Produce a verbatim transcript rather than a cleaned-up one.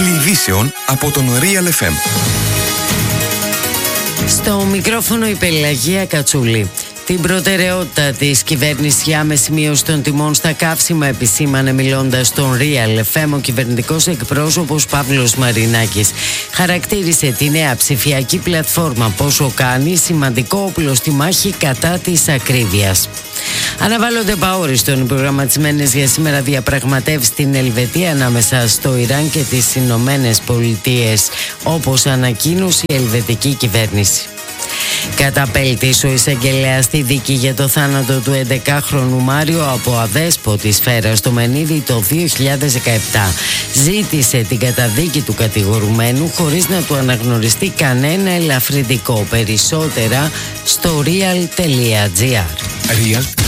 κύκλοι ειδήσεων από τον Real εφ εμ. Στο μικρόφωνο η Πελαγία Κατσούλη. Την προτεραιότητα της κυβέρνησης για άμεση μείωση των τιμών στα καύσιμα επισήμανε μιλώντας στον Real εφ εμ ο κυβερνητικός εκπρόσωπος Παύλος Μαρινάκης. Χαρακτήρισε τη νέα ψηφιακή πλατφόρμα πόσο κάνει σημαντικό όπλο στη μάχη κατά της ακρίβειας. Αναβάλλονται επαόριστον οι προγραμματισμένες για σήμερα διαπραγματεύσεις στην Ελβετία ανάμεσα στο Ιράν και τις Ηνωμένες Πολιτείες, όπως ανακοίνωσε η ελβετική κυβέρνηση. Καταπέλτης ο εισαγγελέας στη δίκη για το θάνατο του έντεκαχρονου Μάριο από αδέσποτη σφαίρα στο Μενίδη το δύο χιλιάδες δεκαεπτά. Ζήτησε την καταδίκη του κατηγορουμένου χωρίς να του αναγνωριστεί κανένα ελαφρυντικό. Περισσότερα στο real τελεία gr. Real.